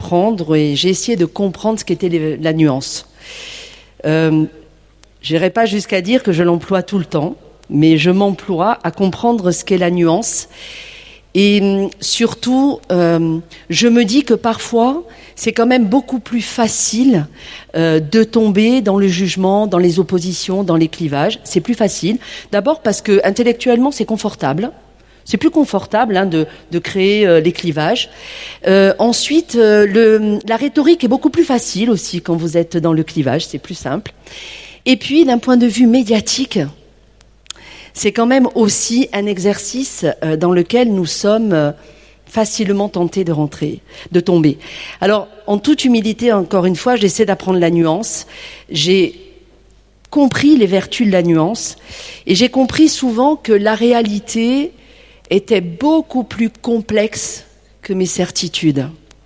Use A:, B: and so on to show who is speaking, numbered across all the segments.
A: d'apprendre et j'ai essayé de comprendre ce qu'était la nuance. J'irai pas jusqu'à dire que je l'emploie tout le temps, mais je m'emploie à comprendre ce qu'est la nuance. Et surtout, je me dis que parfois, c'est quand même beaucoup plus facile de tomber dans le jugement, dans les oppositions, dans les clivages. C'est plus facile. D'abord parce que intellectuellement, c'est confortable. C'est plus confortable de créer les clivages. Ensuite, la rhétorique est beaucoup plus facile aussi quand vous êtes dans le clivage. C'est plus simple. Et puis, d'un point de vue médiatique, c'est quand même aussi un exercice dans lequel nous sommes facilement tentés de tomber. Alors, en toute humilité, encore une fois, j'essaie d'apprendre la nuance. J'ai compris les vertus de la nuance et j'ai compris souvent que la réalité était beaucoup plus complexe que mes certitudes.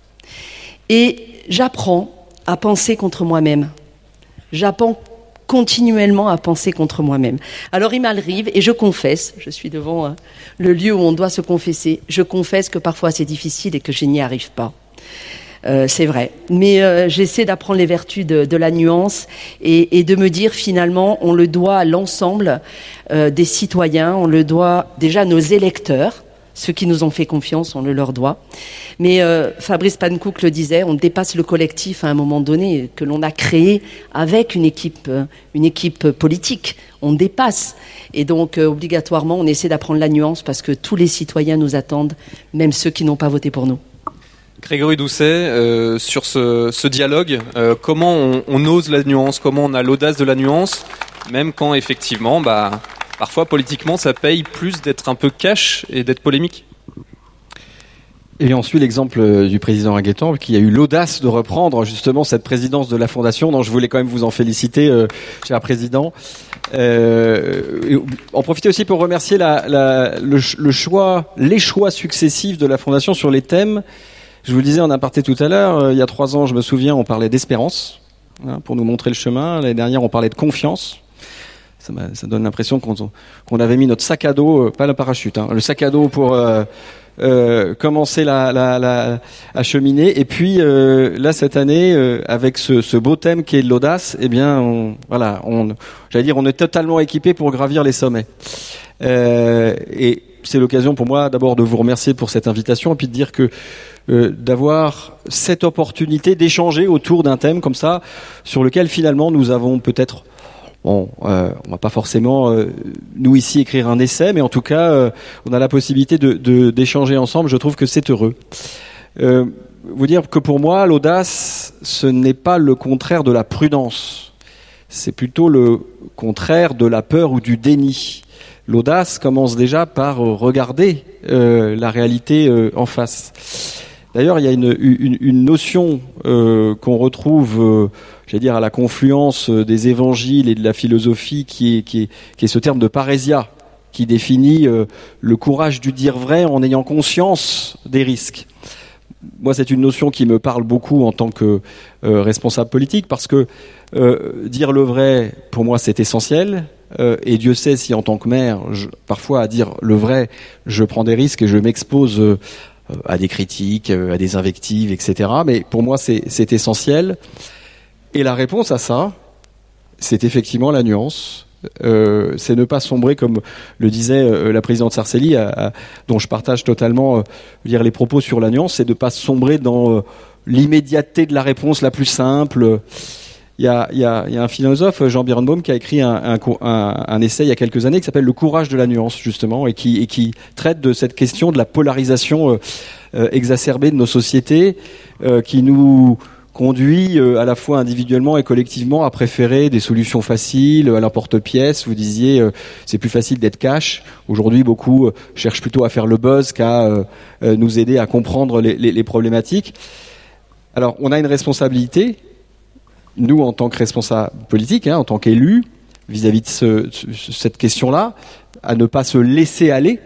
A: Et j'apprends à penser contre moi-même. J'apprends continuellement à penser contre moi-même. Alors il m'arrive, et je confesse, je suis devant le lieu où on doit se confesser, je confesse que parfois c'est difficile et que je n'y arrive pas. C'est vrai. Mais j'essaie d'apprendre les vertus de la nuance et de me dire finalement, on le doit à l'ensemble des citoyens, on le doit déjà à nos électeurs, ceux qui nous ont fait confiance, on le leur doit. Mais Fabrice Pankouk le disait, on dépasse le collectif à un moment donné que l'on a créé avec une équipe politique. On dépasse. Et donc, obligatoirement, on essaie d'apprendre la nuance parce que tous les citoyens nous attendent, même ceux qui n'ont pas voté pour nous.
B: Grégory Doucet, sur ce dialogue, comment on ose la nuance, comment on a l'audace de la nuance, même quand effectivement, parfois politiquement, ça paye plus d'être un peu cash et d'être polémique.
C: Et on suit l'exemple du président Raguetan qui a eu l'audace de reprendre justement cette présidence de la Fondation, dont je voulais quand même vous en féliciter, cher président. En profiter aussi pour remercier les choix successifs de la Fondation sur les thèmes. Je vous le disais en aparté tout à l'heure, il y a 3 ans, je me souviens, on parlait d'espérance, pour nous montrer le chemin. L'année dernière, on parlait de confiance. Ça donne l'impression qu'on avait mis notre sac à dos, pas le parachute, le sac à dos pour commencer à cheminer. Et puis là, cette année, avec ce beau thème qui est de l'audace, eh bien, on est totalement équipé pour gravir les sommets. Et c'est l'occasion pour moi d'abord de vous remercier pour cette invitation et puis de dire que d'avoir cette opportunité d'échanger autour d'un thème comme ça, sur lequel finalement nous avons peut-être, on va pas forcément nous ici écrire un essai, mais en tout cas on a la possibilité d'échanger ensemble. Je trouve que c'est heureux. Vous dire que pour moi l'audace, ce n'est pas le contraire de la prudence, c'est plutôt le contraire de la peur ou du déni. L'audace commence déjà par regarder la réalité en face. D'ailleurs, il y a une notion qu'on retrouve, à la confluence des évangiles et de la philosophie, qui est ce terme de parésia, qui définit le courage du dire vrai en ayant conscience des risques. Moi, c'est une notion qui me parle beaucoup en tant que responsable politique, parce que dire le vrai, pour moi, c'est essentiel. Et Dieu sait si, en tant que maire, parfois à dire le vrai, je prends des risques et je m'expose à des critiques, à des invectives, etc. Mais pour moi, c'est essentiel. Et la réponse à ça, c'est effectivement la nuance. C'est ne pas sombrer, comme le disait la présidente Sarcelli, dont je partage totalement les propos sur la nuance, c'est de ne pas sombrer dans l'immédiateté de la réponse la plus simple. Il y a un philosophe, Jean Birnbaum, qui a écrit un essai il y a quelques années qui s'appelle « Le courage de la nuance », justement, et qui traite de cette question de la polarisation exacerbée de nos sociétés, qui nous conduit à la fois individuellement et collectivement à préférer des solutions faciles, à l'emporte-pièce. Vous disiez, c'est plus facile d'être cash. Aujourd'hui, beaucoup cherchent plutôt à faire le buzz qu'à nous aider à comprendre les problématiques. Alors, on a une responsabilité, nous, en tant que responsables politiques, en tant qu'élus, vis-à-vis de cette question-là, à ne pas se laisser aller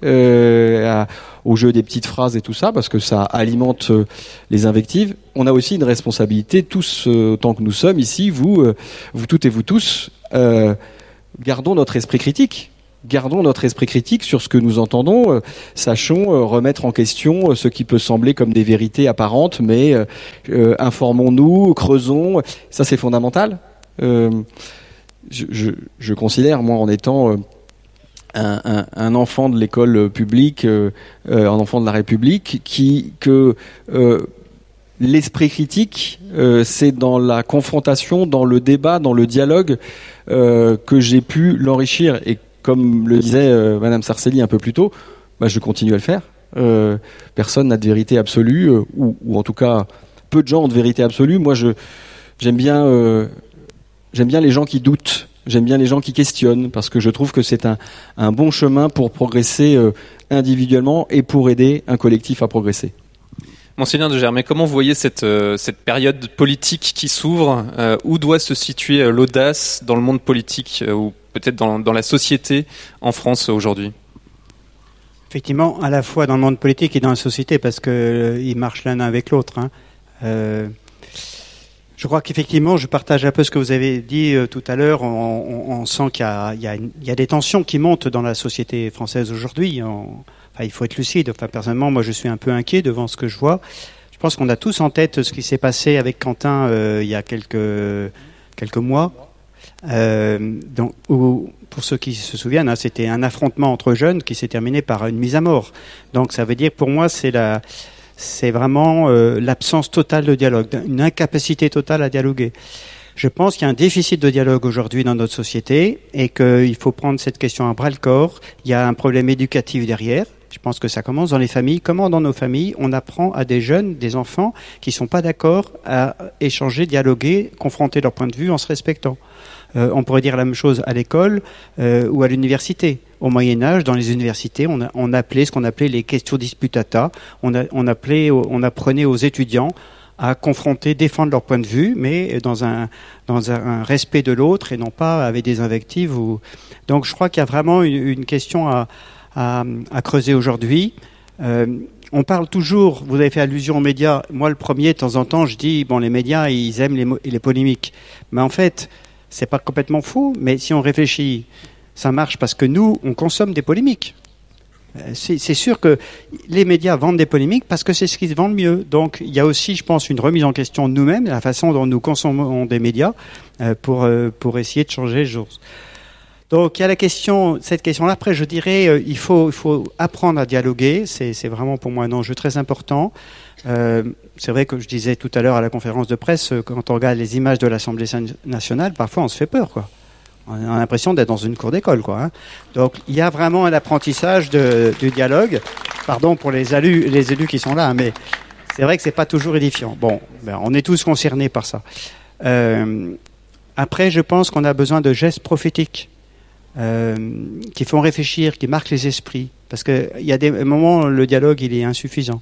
C: au jeu des petites phrases et tout ça, parce que ça alimente les invectives. On a aussi une responsabilité, tous autant que nous sommes ici, vous toutes et vous tous, gardons notre esprit critique. gardons notre esprit critique sur ce que nous entendons, sachons remettre en question ce qui peut sembler comme des vérités apparentes, mais informons-nous, creusons, ça c'est fondamental. Je considère, moi, en étant un enfant de l'école publique, un enfant de la République, que l'esprit critique, c'est dans la confrontation, dans le débat, dans le dialogue que j'ai pu l'enrichir. Et comme le disait Madame Sarcelli un peu plus tôt, je continue à le faire. Personne n'a de vérité absolue, ou en tout cas peu de gens ont de vérité absolue. Moi, j'aime bien les gens qui doutent. J'aime bien les gens qui questionnent, parce que je trouve que c'est un bon chemin pour progresser individuellement et pour aider un collectif à progresser.
B: Monseigneur de Germay, comment vous voyez cette période politique qui s'ouvre? Où doit se situer l'audace dans le monde politique, ou peut-être dans la société en France aujourd'hui?
D: Effectivement, à la fois dans le monde politique et dans la société, parce qu'ils marchent l'un avec l'autre. Je crois qu'effectivement, je partage un peu ce que vous avez dit tout à l'heure. On sent qu'il y a des tensions qui montent dans la société française aujourd'hui. Il faut être lucide. Personnellement, moi, je suis un peu inquiet devant ce que je vois. Je pense qu'on a tous en tête ce qui s'est passé avec Quentin il y a quelques mois. Pour ceux qui se souviennent, c'était un affrontement entre jeunes qui s'est terminé par une mise à mort. Donc, ça veut dire, pour moi, c'est vraiment l'absence totale de dialogue, une incapacité totale à dialoguer. Je pense qu'il y a un déficit de dialogue aujourd'hui dans notre société et qu'il faut prendre cette question à bras-le-corps. Il y a un problème éducatif derrière. Je pense que ça commence dans les familles. Comment dans nos familles, on apprend à des jeunes, des enfants qui ne sont pas d'accord à échanger, dialoguer, confronter leur point de vue en se respectant. On pourrait dire la même chose à l'école ou à l'université. Au Moyen-Âge, dans les universités, on appelait ce qu'on appelait les questions disputata. On apprenait aux étudiants à confronter, défendre leur point de vue, mais dans un respect de l'autre et non pas avec des invectives. Donc je crois qu'il y a vraiment une question à creuser aujourd'hui. On parle toujours, vous avez fait allusion aux médias. Moi, le premier, de temps en temps, je dis, les médias, ils aiment les polémiques. Mais en fait, c'est pas complètement faux, mais si on réfléchit, ça marche parce que nous, on consomme des polémiques. C'est sûr que les médias vendent des polémiques parce que c'est ce qui se vend le mieux. Donc, il y a aussi, je pense, une remise en question de nous-mêmes, la façon dont nous consommons des médias pour essayer de changer les choses. Donc, il y a cette question-là. Après, je dirais, il faut apprendre à dialoguer. C'est vraiment pour moi un enjeu très important. C'est vrai que je disais tout à l'heure à la conférence de presse, quand on regarde les images de l'Assemblée nationale, parfois on se fait peur, quoi. On a l'impression d'être dans une cour d'école, quoi. Donc il y a vraiment un apprentissage du dialogue. Pardon pour les élus qui sont là, mais c'est vrai que c'est pas toujours édifiant. Bon, on est tous concernés par ça. Après, je pense qu'on a besoin de gestes prophétiques qui font réfléchir, qui marquent les esprits, parce que il y a des moments où le dialogue il est insuffisant.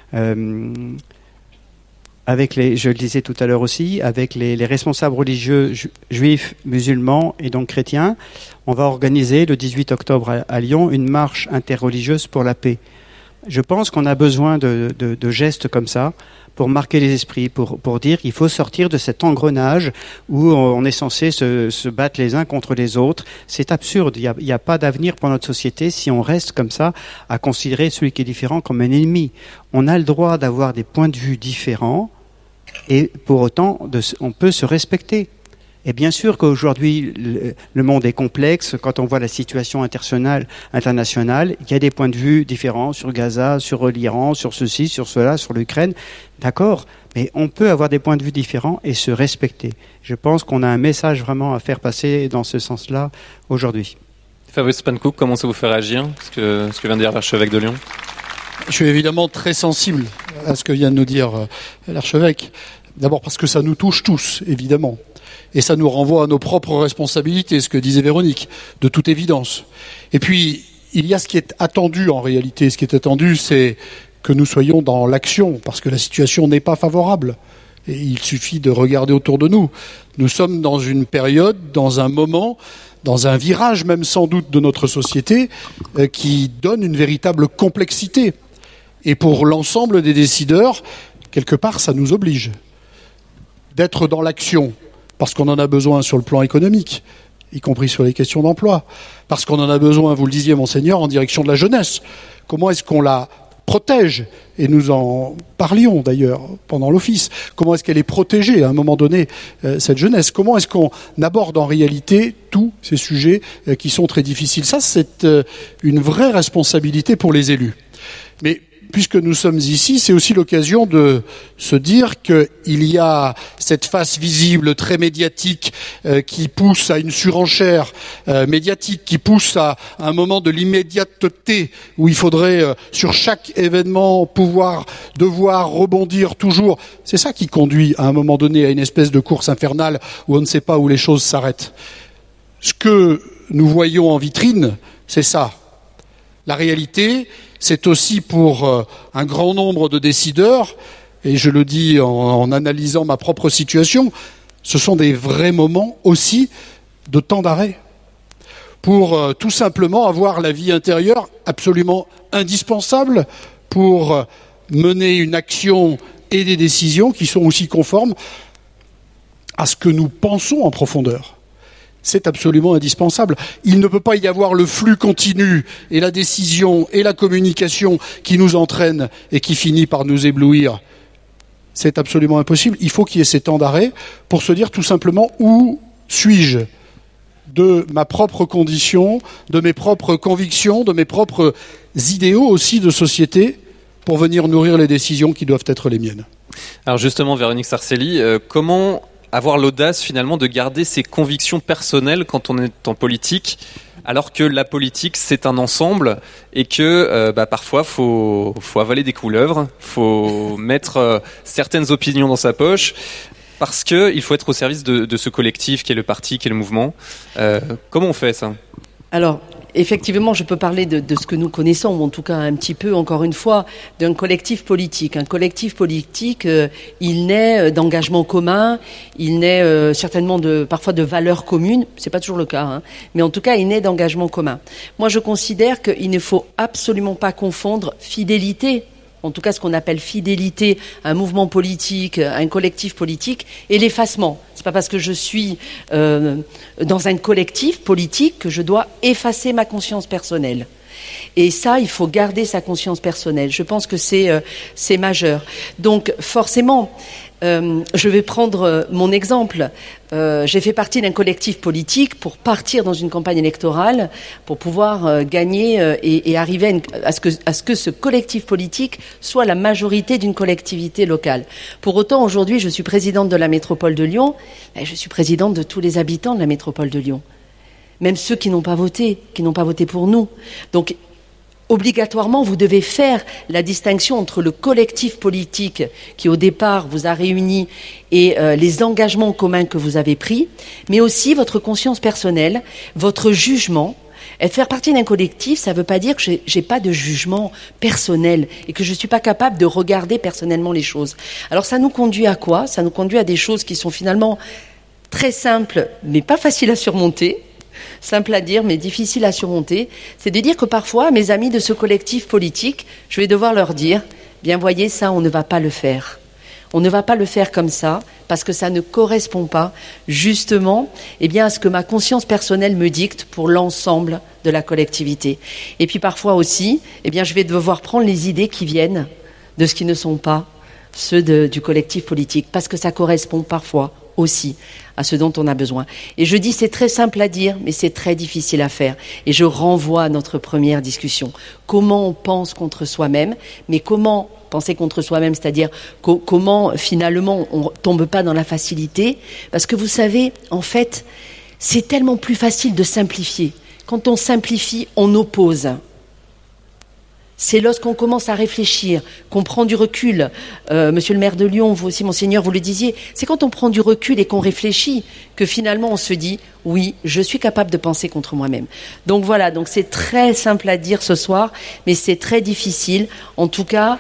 D: Je le disais tout à l'heure aussi, avec les responsables religieux juifs, musulmans et donc chrétiens, on va organiser le 18 octobre à Lyon une marche interreligieuse pour la paix. Je pense qu'on a besoin de gestes comme ça pour marquer les esprits, pour dire qu'il faut sortir de cet engrenage où on est censé se battre les uns contre les autres. C'est absurde. Il n'y a pas d'avenir pour notre société si on reste comme ça à considérer celui qui est différent comme un ennemi. On a le droit d'avoir des points de vue différents et pour autant, on peut se respecter. Et bien sûr qu'aujourd'hui, le monde est complexe. Quand on voit la situation internationale, il y a des points de vue différents sur Gaza, sur l'Iran, sur ceci, sur cela, sur l'Ukraine. D'accord, mais on peut avoir des points de vue différents et se respecter. Je pense qu'on a un message vraiment à faire passer dans ce sens-là aujourd'hui.
B: Fabrice Pankouk, comment ça vous fait réagir, ce que vient de dire l'archevêque de Lyon?
E: Je suis évidemment très sensible à ce que vient de nous dire l'archevêque. D'abord parce que ça nous touche tous, évidemment. Et ça nous renvoie à nos propres responsabilités, ce que disait Véronique, de toute évidence. Et puis, il y a ce qui est attendu en réalité. Ce qui est attendu, c'est que nous soyons dans l'action, parce que la situation n'est pas favorable. Et il suffit de regarder autour de nous. Nous sommes dans une période, dans un moment, dans un virage même sans doute de notre société, qui donne une véritable complexité. Et pour l'ensemble des décideurs, quelque part, ça nous oblige d'être dans l'action, parce qu'on en a besoin sur le plan économique. y compris sur les questions d'emploi, parce qu'on en a besoin, vous le disiez, Monseigneur, en direction de la jeunesse. Comment est-ce qu'on la protège? Et nous en parlions d'ailleurs pendant l'office. Comment est-ce qu'elle est protégée à un moment donné, cette jeunesse? Comment est-ce qu'on aborde en réalité tous ces sujets qui sont très difficiles? Ça, c'est une vraie responsabilité pour les élus. Mais puisque nous sommes ici, c'est aussi l'occasion de se dire qu'il y a cette face visible très médiatique qui pousse à une surenchère médiatique, qui pousse à un moment de l'immédiateté où il faudrait sur chaque événement devoir rebondir toujours. C'est ça qui conduit à un moment donné à une espèce de course infernale où on ne sait pas où les choses s'arrêtent. Ce que nous voyons en vitrine, c'est ça. La réalité, c'est aussi pour un grand nombre de décideurs, et je le dis en analysant ma propre situation, ce sont des vrais moments aussi de temps d'arrêt. Pour tout simplement avoir la vie intérieure absolument indispensable pour mener une action et des décisions qui sont aussi conformes à ce que nous pensons en profondeur. C'est absolument indispensable. Il ne peut pas y avoir le flux continu et la décision et la communication qui nous entraînent et qui finit par nous éblouir. C'est absolument impossible. Il faut qu'il y ait ces temps d'arrêt pour se dire tout simplement où suis-je de ma propre condition, de mes propres convictions, de mes propres idéaux aussi de société pour venir nourrir les décisions qui doivent être les miennes.
B: Alors justement, Véronique Sarcelli, comment avoir l'audace finalement de garder ses convictions personnelles quand on est en politique, alors que la politique c'est un ensemble et que parfois faut avaler des couleuvres, faut mettre certaines opinions dans sa poche parce que il faut être au service de ce collectif qui est le parti, qui est le mouvement. Comment on fait ça?
A: Alors, effectivement, je peux parler de ce que nous connaissons, ou en tout cas un petit peu, encore une fois, d'un collectif politique. Un collectif politique, il naît d'engagements communs, il naît certainement parfois de valeurs communes, c'est pas toujours le cas, hein, mais en tout cas, il naît d'engagements communs. Moi, je considère qu'il ne faut absolument pas confondre fidélité, en tout cas ce qu'on appelle fidélité à un mouvement politique, à un collectif politique, et l'effacement. C'est pas parce que je suis dans un collectif politique que je dois effacer ma conscience personnelle. Et ça, il faut garder sa conscience personnelle. Je pense que c'est majeur. Donc forcément, je vais prendre mon exemple. J'ai fait partie d'un collectif politique pour partir dans une campagne électorale, pour pouvoir gagner et arriver à ce que ce collectif politique soit la majorité d'une collectivité locale. Pour autant, aujourd'hui, je suis présidente de la métropole de Lyon, et je suis présidente de tous les habitants de la métropole de Lyon. Même ceux qui n'ont pas voté pour nous. Donc, obligatoirement, vous devez faire la distinction entre le collectif politique qui, au départ, vous a réunis et les engagements communs que vous avez pris, mais aussi votre conscience personnelle, votre jugement. Et faire partie d'un collectif, ça ne veut pas dire que j'ai pas de jugement personnel et que je ne suis pas capable de regarder personnellement les choses. Alors, ça nous conduit à quoi? Ça nous conduit à des choses qui sont finalement très simples, mais pas faciles à surmonter. Simple à dire, mais difficile à surmonter, c'est de dire que parfois, mes amis de ce collectif politique, je vais devoir leur dire, bien voyez, ça, on ne va pas le faire. On ne va pas le faire comme ça, parce que ça ne correspond pas, justement, à ce que ma conscience personnelle me dicte pour l'ensemble de la collectivité. Et puis parfois aussi, je vais devoir prendre les idées qui viennent de ce qui ne sont pas ceux du collectif politique, parce que ça correspond parfois aussi à ce dont on a besoin. Et je dis, c'est très simple à dire, mais c'est très difficile à faire. Et je renvoie à notre première discussion. Comment on pense contre soi-même, mais comment penser contre soi-même, c'est-à-dire comment finalement on ne tombe pas dans la facilité. Parce que vous savez, en fait, c'est tellement plus facile de simplifier. Quand on simplifie, on oppose. C'est lorsqu'on commence à réfléchir, qu'on prend du recul. Monsieur le maire de Lyon, vous aussi, Monseigneur, vous le disiez. C'est quand on prend du recul et qu'on réfléchit que finalement on se dit « oui, je suis capable de penser contre moi-même ». Donc voilà, donc c'est très simple à dire ce soir, mais c'est très difficile. En tout cas,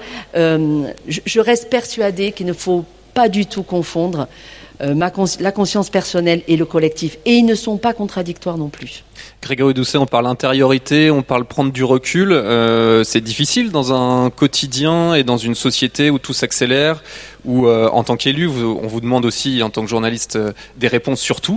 A: je reste persuadée qu'il ne faut pas du tout confondre la conscience personnelle et le collectif. Et ils ne sont pas contradictoires non plus.
B: Grégory Doucet, on parle intériorité, on parle prendre du recul. C'est difficile dans un quotidien et dans une société où tout s'accélère, où en tant qu'élu, on vous demande aussi, en tant que journaliste, des réponses sur tout.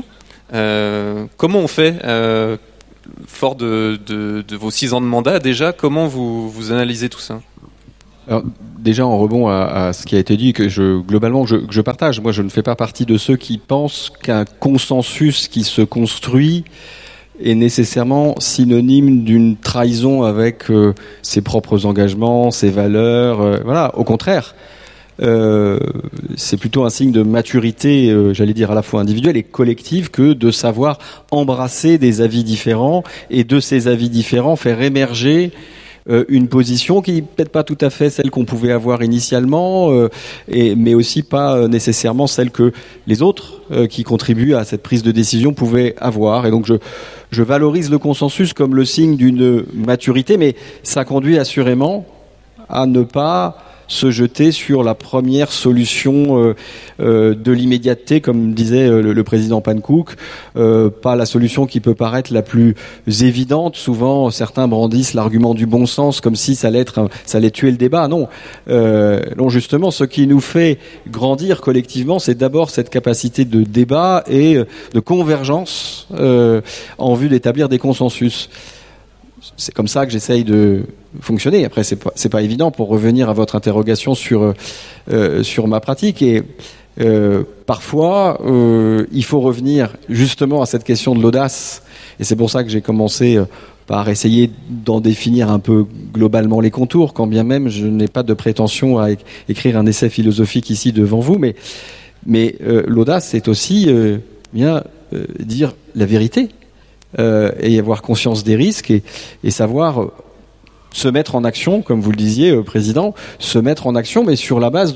B: Comment on fait, fort de vos 6 ans de mandat déjà, comment vous analysez tout ça ?
C: Alors, déjà en rebond à ce qui a été dit, que je partage. Moi, je ne fais pas partie de ceux qui pensent qu'un consensus qui se construit est nécessairement synonyme d'une trahison avec ses propres engagements, ses valeurs. Voilà, au contraire. C'est plutôt un signe de maturité, j'allais dire à la fois individuelle et collective, que de savoir embrasser des avis différents et de ces avis différents faire émerger une position qui n'est peut-être pas tout à fait celle qu'on pouvait avoir initialement, mais aussi pas nécessairement celle que les autres qui contribuent à cette prise de décision pouvaient avoir. Et donc je valorise le consensus comme le signe d'une maturité, mais ça conduit assurément à ne pas se jeter sur la première solution de l'immédiateté, comme disait le président Pankouk, pas la solution qui peut paraître la plus évidente. Souvent, certains brandissent l'argument du bon sens comme si ça allait tuer le débat. Non, justement, ce qui nous fait grandir collectivement, c'est d'abord cette capacité de débat et de convergence en vue d'établir des consensus. C'est comme ça que j'essaye de fonctionner. Après, c'est pas évident, pour revenir à votre interrogation sur ma pratique. Et parfois, il faut revenir justement à cette question de l'audace. Et c'est pour ça que j'ai commencé par essayer d'en définir un peu globalement les contours, quand bien même je n'ai pas de prétention à écrire un essai philosophique ici devant vous. Mais l'audace, c'est aussi dire la vérité. Et avoir conscience des risques et savoir se mettre en action, comme vous le disiez, Président, se mettre en action, mais sur la base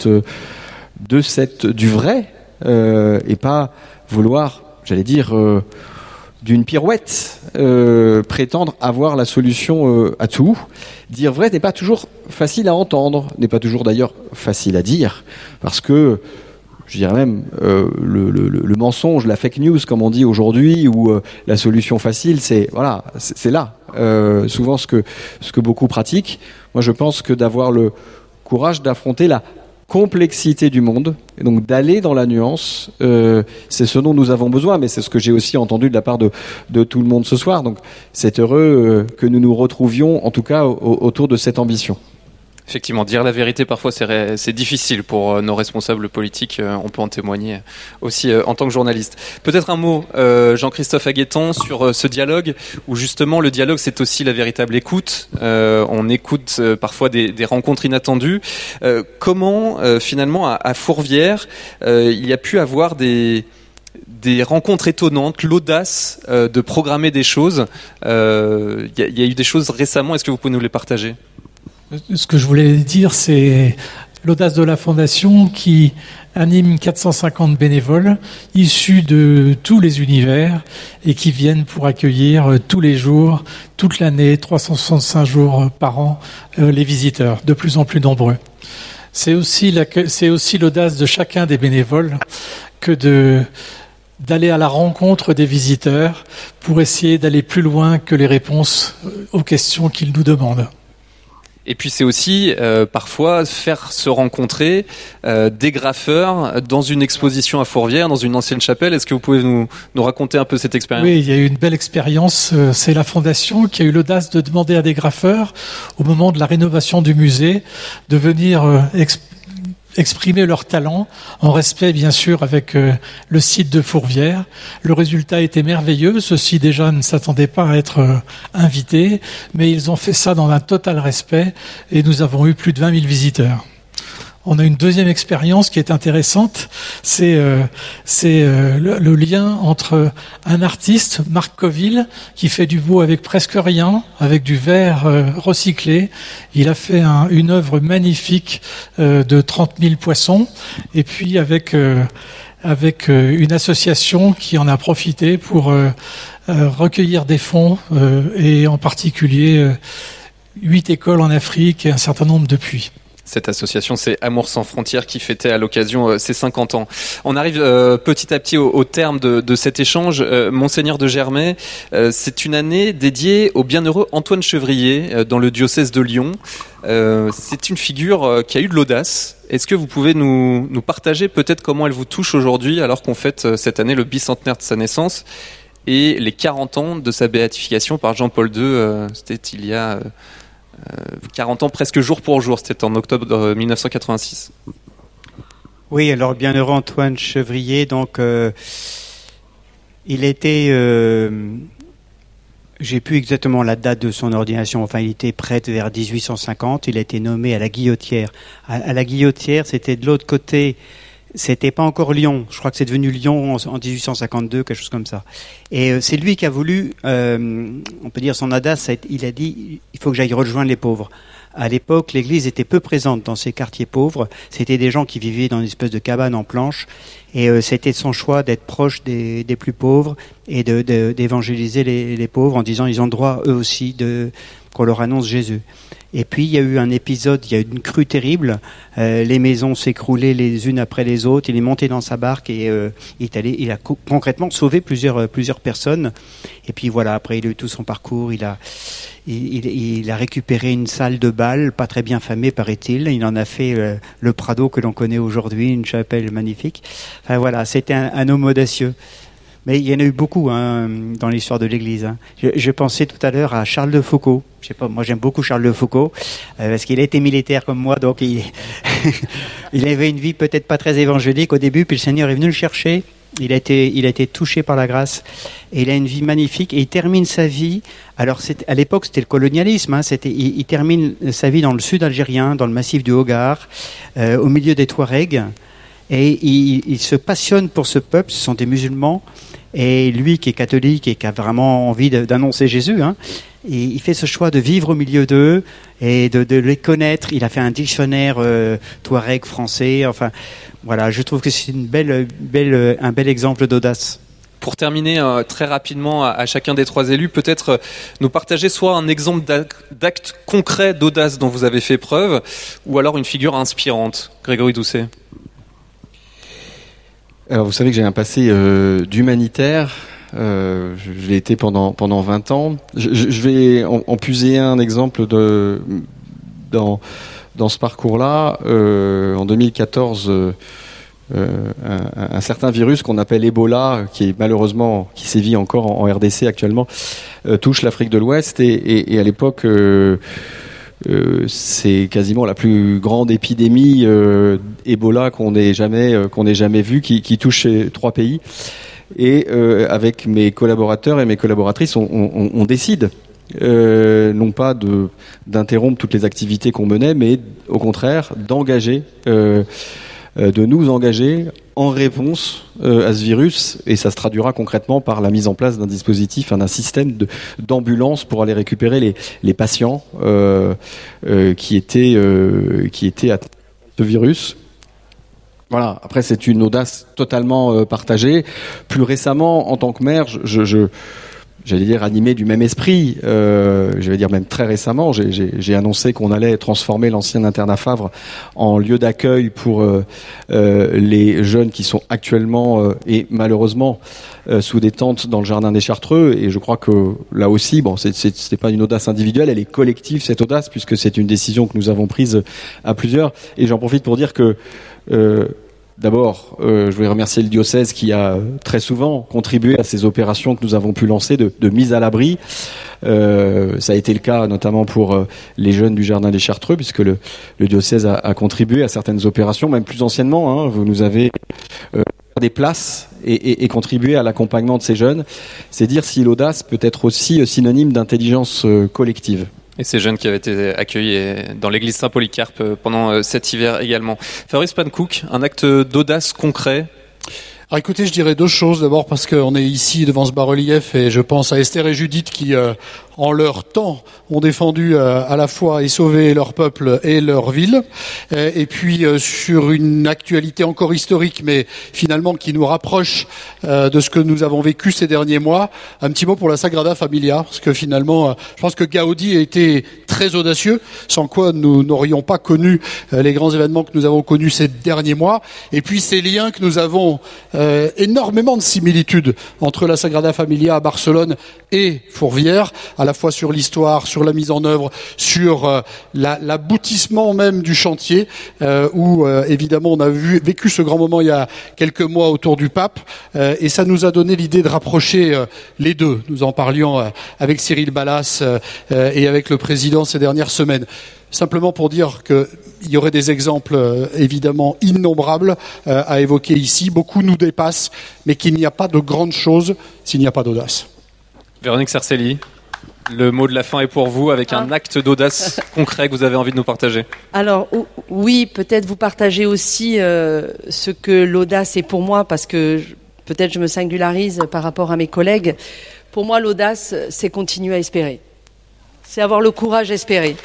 C: du vrai, et pas vouloir, j'allais dire, d'une pirouette, prétendre avoir la solution à tout. Dire vrai n'est pas toujours facile à entendre, n'est pas toujours d'ailleurs facile à dire, parce que je dirais même le mensonge, la fake news, comme on dit aujourd'hui, ou la solution facile, c'est là. Souvent ce que beaucoup pratiquent. Moi, je pense que d'avoir le courage d'affronter la complexité du monde, et donc d'aller dans la nuance, c'est ce dont nous avons besoin, mais c'est ce que j'ai aussi entendu de la part de tout le monde ce soir. Donc, c'est heureux que nous nous retrouvions, en tout cas, autour de cette ambition.
B: Effectivement, dire la vérité, parfois, c'est difficile pour nos responsables politiques. On peut en témoigner aussi en tant que journaliste. Peut-être un mot, Jean-Christophe Aguettant, sur ce dialogue, où justement, le dialogue, c'est aussi la véritable écoute. On écoute parfois des rencontres inattendues. Comment, finalement, à Fourvière, il y a pu avoir des rencontres étonnantes, l'audace de programmer des choses. Il y a eu des choses récemment. Est-ce que vous pouvez nous les partager ?
F: Ce que je voulais dire, c'est l'audace de la Fondation qui anime 450 bénévoles issus de tous les univers et qui viennent pour accueillir tous les jours, toute l'année, 365 jours par an, les visiteurs, de plus en plus nombreux. C'est aussi l'audace de chacun des bénévoles que d'aller à la rencontre des visiteurs pour essayer d'aller plus loin que les réponses aux questions qu'ils nous demandent.
B: Et puis c'est aussi parfois faire se rencontrer des graffeurs dans une exposition à Fourvière, dans une ancienne chapelle. Est-ce que vous pouvez nous raconter un peu cette expérience ?
F: Oui, il y a eu une belle expérience. C'est la Fondation qui a eu l'audace de demander à des graffeurs, au moment de la rénovation du musée, de venir exprimer leur talent, en respect bien sûr avec le site de Fourvière. Le résultat était merveilleux. Ceux-ci déjà ne s'attendaient pas à être invités, mais ils ont fait ça dans un total respect et nous avons eu plus de 20 000 visiteurs. On a une deuxième expérience qui est intéressante, c'est le lien entre un artiste, Marc Coville, qui fait du beau avec presque rien, avec du verre recyclé. Il a fait une œuvre magnifique de 30 000 poissons, et puis avec une association qui en a profité pour recueillir des fonds, et en particulier 8 écoles en Afrique et un certain nombre de puits.
B: Cette association, c'est Amour sans frontières qui fêtait à l'occasion ses 50 ans. On arrive petit à petit au terme de cet échange. Monseigneur de Germay, c'est une année dédiée au bienheureux Antoine Chevrier dans le diocèse de Lyon. C'est une figure qui a eu de l'audace. Est-ce que vous pouvez nous partager peut-être comment elle vous touche aujourd'hui alors qu'on fête cette année le bicentenaire de sa naissance et les 40 ans de sa béatification par Jean-Paul II, c'était il y a 40 ans presque jour pour jour, c'était en octobre 1986.
D: Oui, alors bienheureux Antoine Chevrier, donc il était, j'ai plus exactement la date de son ordination, enfin il était prêtre vers 1850, il a été nommé à la Guillotière. À la Guillotière, c'était de l'autre côté. C'était pas encore Lyon. Je crois que c'est devenu Lyon en 1852, quelque chose comme ça. Et c'est lui qui a voulu, on peut dire son audace, il a dit, il faut que j'aille rejoindre les pauvres. À l'époque, l'église était peu présente dans ces quartiers pauvres. C'était des gens qui vivaient dans une espèce de cabane en planche. Et c'était son choix d'être proche des plus pauvres et d'évangéliser les pauvres en disant ils ont droit eux aussi qu'on leur annonce Jésus. Et puis il y a eu un épisode, il y a eu une crue terrible, les maisons s'écroulaient les unes après les autres, il est monté dans sa barque et il a concrètement sauvé plusieurs personnes. Et puis voilà, après il a eu tout son parcours, il a récupéré une salle de bal, pas très bien famée paraît-il, il en a fait le Prado que l'on connaît aujourd'hui, une chapelle magnifique. Enfin voilà, c'était un homme audacieux. Mais il y en a eu beaucoup dans l'histoire de l'Église. Je pensais tout à l'heure à Charles de Foucauld. Je sais pas, moi j'aime beaucoup Charles de Foucauld parce qu'il a été militaire comme moi, donc il avait une vie peut-être pas très évangélique au début, puis le Seigneur est venu le chercher. Il a été touché par la grâce et il a une vie magnifique et il termine sa vie. Alors à l'époque c'était le colonialisme. Il termine sa vie dans le sud algérien, dans le massif du Hogar, au milieu des Touaregs. Et il se passionne pour ce peuple, ce sont des musulmans, et lui qui est catholique et qui a vraiment envie d'annoncer Jésus, et il fait ce choix de vivre au milieu d'eux et de les connaître. Il a fait un dictionnaire touareg français, enfin voilà, je trouve que c'est un bel exemple d'audace.
B: Pour terminer très rapidement à chacun des trois élus, peut-être nous partager soit un exemple d'acte concret d'audace dont vous avez fait preuve, ou alors une figure inspirante. Grégory Doucet.
C: Alors vous savez que j'ai un passé d'humanitaire, je l'ai été pendant 20 ans. Je vais en puiser un exemple dans ce parcours-là. En 2014, un certain virus qu'on appelle Ebola, qui sévit encore en RDC actuellement, touche l'Afrique de l'Ouest et à l'époque c'est quasiment la plus grande épidémie Ebola qu'on ait jamais vue, qui touche 3 pays. Et avec mes collaborateurs et mes collaboratrices, on décide non pas d'interrompre toutes les activités qu'on menait, mais au contraire de nous engager en réponse à ce virus, et ça se traduira concrètement par la mise en place d'un dispositif, d'un système d'ambulance pour aller récupérer les patients qui étaient atteints de ce virus. Voilà. Après, c'est une audace totalement partagée. Plus récemment, en tant que maire, j'allais dire animé du même esprit, je vais dire même très récemment, j'ai annoncé qu'on allait transformer l'ancien internat Favre en lieu d'accueil pour les jeunes qui sont actuellement et malheureusement sous des tentes dans le jardin des Chartreux. Et je crois que là aussi, bon, c'est pas une audace individuelle, elle est collective cette audace, puisque c'est une décision que nous avons prise à plusieurs. Et j'en profite pour dire que d'abord, je voulais remercier le diocèse qui a très souvent contribué à ces opérations que nous avons pu lancer de mise à l'abri. Ça a été le cas notamment pour les jeunes du Jardin des Chartreux, puisque le diocèse a contribué à certaines opérations, même plus anciennement. Vous nous avez des places et contribué à l'accompagnement de ces jeunes. C'est dire si l'audace peut être aussi synonyme d'intelligence collective.
B: Et ces jeunes qui avaient été accueillis dans l'église Saint-Polycarpe pendant cet hiver également. Fabrice Pankouk, un acte d'audace concret?
E: Alors écoutez, je dirais deux choses. D'abord parce qu'on est ici devant ce bas-relief et je pense à Esther et Judith qui, en leur temps, ont défendu à la fois et sauvé leur peuple et leur ville. Et puis sur une actualité encore historique, mais finalement qui nous rapproche de ce que nous avons vécu ces derniers mois, un petit mot pour la Sagrada Familia, parce que finalement, je pense que Gaudi a été très audacieux, sans quoi nous n'aurions pas connu les grands événements que nous avons connus ces derniers mois. Et puis ces liens que nous avons énormément de similitudes entre la Sagrada Familia à Barcelone et Fourvière, à la fois sur l'histoire, sur la mise en œuvre, sur l'aboutissement même du chantier, où évidemment on a vécu ce grand moment il y a quelques mois autour du pape, et ça nous a donné l'idée de rapprocher les deux. Nous en parlions avec Cyril Ballas et avec le président ces dernières semaines. Simplement pour dire qu'il y aurait des exemples évidemment innombrables à évoquer ici. Beaucoup nous dépassent, mais qu'il n'y a pas de grande chose s'il n'y a pas d'audace.
B: Véronique Sarcelli, le mot de la fin est pour vous, avec un acte d'audace concret que vous avez envie de nous partager.
A: Alors oui, peut-être vous partagez aussi ce que l'audace est pour moi, parce que peut-être je me singularise par rapport à mes collègues. Pour moi, l'audace, c'est continuer à espérer. C'est avoir le courage d'espérer.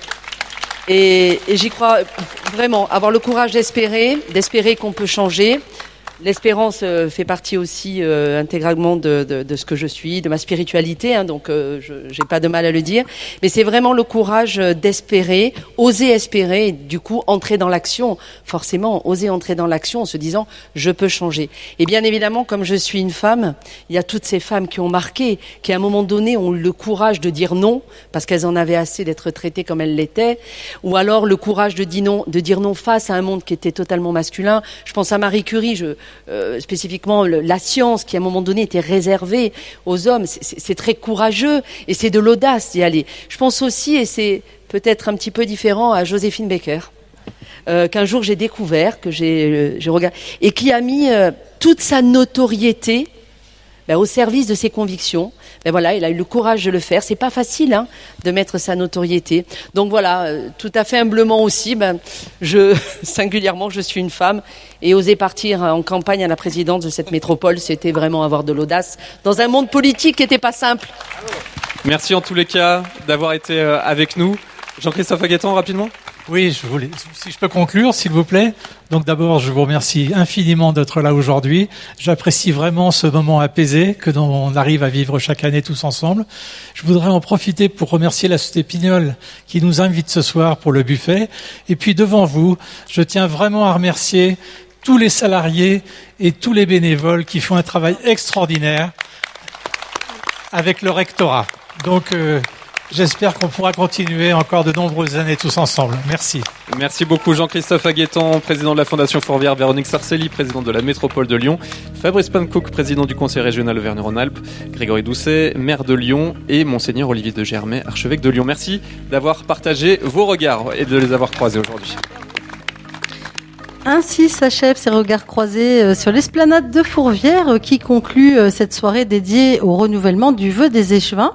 A: Et j'y crois vraiment, avoir le courage d'espérer qu'on peut changer. L'espérance fait partie aussi intégralement de ce que je suis, de ma spiritualité, hein, donc j'ai pas de mal à le dire. Mais c'est vraiment le courage d'espérer, oser espérer, et du coup entrer dans l'action. Forcément, oser entrer dans l'action en se disant je peux changer. Et bien évidemment, comme je suis une femme, il y a toutes ces femmes qui ont marqué, qui à un moment donné ont eu le courage de dire non parce qu'elles en avaient assez d'être traitées comme elles l'étaient, ou alors le courage de dire non face à un monde qui était totalement masculin. Je pense à Marie Curie. Spécifiquement la science qui à un moment donné était réservée aux hommes, c'est très courageux et c'est de l'audace d'y aller. Je pense aussi, et c'est peut-être un petit peu différent, à Joséphine Baker, qu'un jour j'ai découvert, que j'ai regardé, et qui a mis toute sa notoriété au service de ses convictions. Voilà, il a eu le courage de le faire. C'est pas facile, hein, de mettre sa notoriété. Donc voilà, tout à fait humblement aussi, singulièrement, je suis une femme, et oser partir en campagne à la présidence de cette métropole, c'était vraiment avoir de l'audace dans un monde politique qui n'était pas simple.
B: Merci en tous les cas d'avoir été avec nous. Jean-Christophe Aguettant, rapidement.
F: Oui, si je peux conclure, s'il vous plaît. Donc d'abord, je vous remercie infiniment d'être là aujourd'hui. J'apprécie vraiment ce moment apaisé que l'on arrive à vivre chaque année tous ensemble. Je voudrais en profiter pour remercier la Société Pignol qui nous invite ce soir pour le buffet. Et puis devant vous, je tiens vraiment à remercier tous les salariés et tous les bénévoles qui font un travail extraordinaire avec le rectorat. Donc j'espère qu'on pourra continuer encore de nombreuses années tous ensemble. Merci.
B: Merci beaucoup Jean-Christophe Aguettant, président de la Fondation Fourvière, Véronique Sarcelli, présidente de la métropole de Lyon, Fabrice Pankouk, président du conseil régional Auvergne-Rhône-Alpes, Grégory Doucet, maire de Lyon, et monseigneur Olivier de Germay, archevêque de Lyon. Merci d'avoir partagé vos regards et de les avoir croisés aujourd'hui.
G: Ainsi s'achèvent ces regards croisés sur l'esplanade de Fourvière qui conclut cette soirée dédiée au renouvellement du vœu des échevins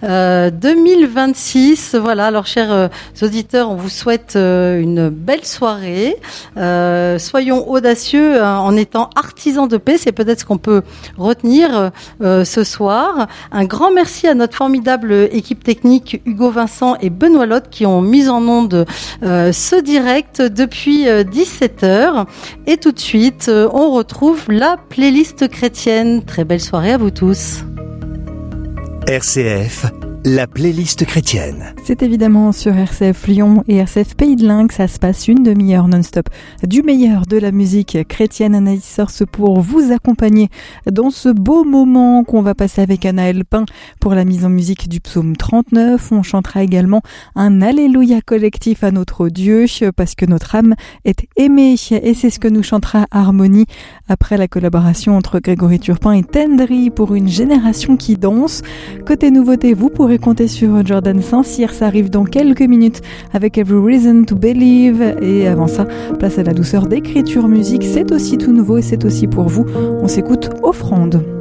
G: 2026. Voilà, alors chers auditeurs, on vous souhaite une belle soirée. Soyons audacieux en étant artisans de paix, c'est peut-être ce qu'on peut retenir ce soir. Un grand merci à notre formidable équipe technique Hugo Vincent et Benoît Lotte qui ont mis en onde ce direct depuis 17h. Et tout de suite, on retrouve la playlist chrétienne. Très belle soirée à vous tous.
H: RCF, la playlist chrétienne.
I: C'est évidemment sur RCF Lyon et RCF Pays de l'Ain que ça se passe, une demi-heure non-stop du meilleur de la musique chrétienne. Anaïs Source pour vous accompagner dans ce beau moment qu'on va passer avec Anaël Pin pour la mise en musique du psaume 39. On chantera également un Alléluia collectif à notre Dieu parce que notre âme est aimée, et c'est ce que nous chantera Harmonie après la collaboration entre Grégory Turpin et Tendry pour une génération qui danse. Côté nouveauté, vous pourrez compter sur Jordan Saint-Cyr. Ça arrive dans quelques minutes avec Every Reason to Believe. Et avant ça, place à la douceur d'écriture musique. C'est aussi tout nouveau et c'est aussi pour vous. On s'écoute Offrande.